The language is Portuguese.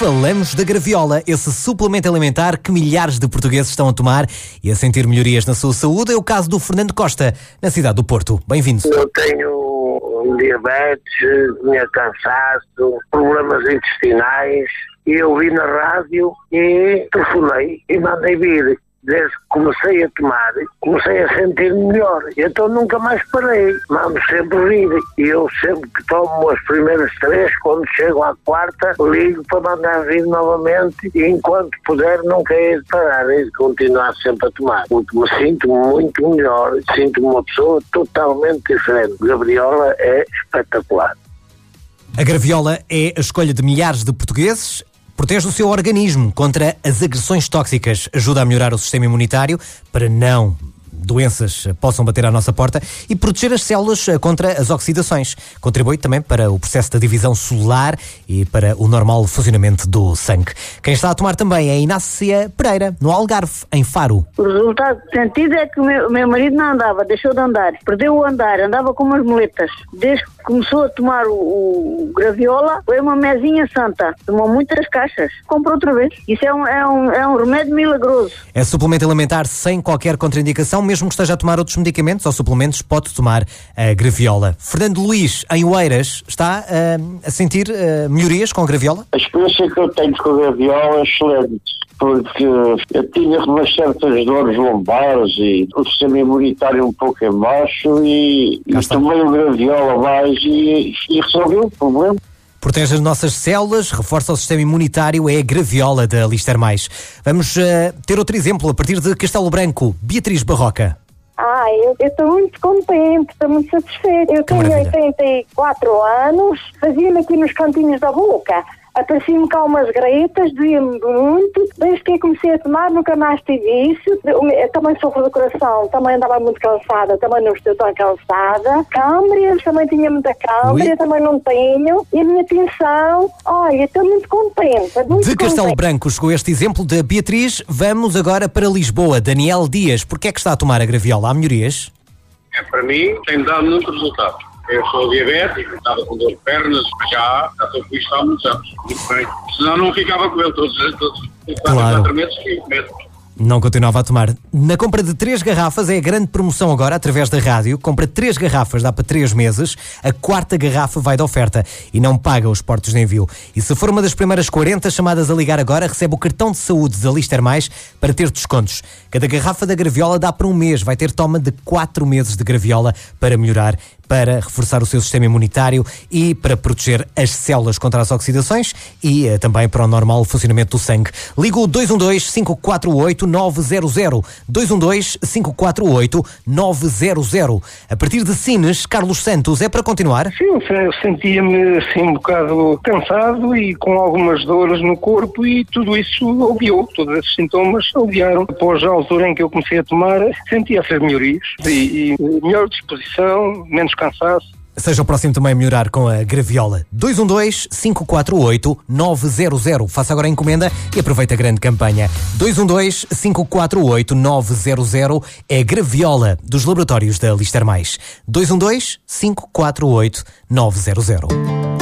Falamos da Graviola, esse suplemento alimentar que milhares de portugueses estão a tomar e a sentir melhorias na sua saúde. É o caso do Fernando Costa, na cidade do Porto. Bem-vindo. Eu tenho diabetes, tinha cansaço, problemas intestinais, e eu vi na rádio e telefonei e mandei vir. Desde que comecei a tomar, comecei a sentir melhor. Então nunca mais parei. Mando sempre vir. E eu sempre que tomo as primeiras 3, quando chego à 4ª, ligo para mandar vir novamente. E enquanto puder, nunca hei de parar. Hei de continuar sempre a tomar. Porque me sinto muito melhor. Sinto-me uma pessoa totalmente diferente. Graviola é espetacular. A Graviola é a escolha de milhares de portugueses. Protege o seu organismo contra as agressões tóxicas, ajuda a melhorar o sistema imunitário para não doenças possam bater à nossa porta e proteger as células contra as oxidações. Contribui também para o processo da divisão celular e para o normal funcionamento do sangue. Quem está a tomar também é a Inácia Pereira, no Algarve, em Faro. O resultado sentido é que o meu marido não andava, deixou de andar, perdeu o andar, andava com umas muletas. Desde que começou a tomar o Graviola, foi uma mesinha santa, tomou muitas caixas, comprou outra vez. Isso é um remédio milagroso. É suplemento alimentar sem qualquer contraindicação, mesmo que esteja a tomar outros medicamentos ou suplementos, pode tomar a Graviola. Fernando Luís, em Oeiras, está a sentir melhorias com a Graviola? A experiência que eu tenho com a Graviola é excelente, porque eu tinha umas certas dores lombares e o sistema imunitário um pouco em baixo e tomei o Graviola mais e resolveu o problema. Protege as nossas células, reforça o sistema imunitário, é a Graviola da Lister Mais. Vamos ter outro exemplo a partir de Castelo Branco. Beatriz Barroca. Eu estou muito contente, estou muito satisfeita. Eu tenho 84 anos, fazia-me aqui nos cantinhos da boca. Apareciam-me cá umas gretas, doía-me muito. Desde que eu comecei a tomar, nunca mais tive isso. Eu também sofro do coração, também andava muito cansada, também não estou tão cansada. Câmbrias, também tinha muita câmbria, também não tenho. E a minha tensão, estou muito contente. De Castelo Branco chegou este exemplo da Beatriz. Vamos agora para Lisboa. Daniel Dias, porquê é que está a tomar a Graviola? Há melhorias? Para mim, tem dado muito resultado. Eu sou diabético, estava com dor de pernas, já estou com isto há muitos anos. Muito bem. Senão não ficava com ele todos claro. Tratamentos que medo. Não continuava a tomar. Na compra de 3 garrafas, é a grande promoção agora, através da rádio. Compra 3 garrafas, dá para 3 meses. A 4ª garrafa vai de oferta e não paga os portos de envio. E se for uma das primeiras 40 chamadas a ligar agora, recebe o cartão de saúde da Lister Mais para ter descontos. Cada garrafa da Graviola dá para um mês. Vai ter toma de 4 meses de Graviola para melhorar, para reforçar o seu sistema imunitário e para proteger as células contra as oxidações e também para o normal funcionamento do sangue. Liga o 212-548-900. 212-548-900. A partir de Sines, Carlos Santos, é para continuar? Sim, eu sentia-me assim um bocado cansado e com algumas dores no corpo e tudo isso aliviou, todos esses sintomas aliviaram. Após a altura em que eu comecei a tomar, sentia essas melhorias e melhor disposição, menos cansaço. Seja o próximo também a melhorar com a Graviola. 212-548-900. Faça agora a encomenda e aproveita a grande campanha. 212-548-900 é a Graviola dos laboratórios da Lister Mais. 212-548-900.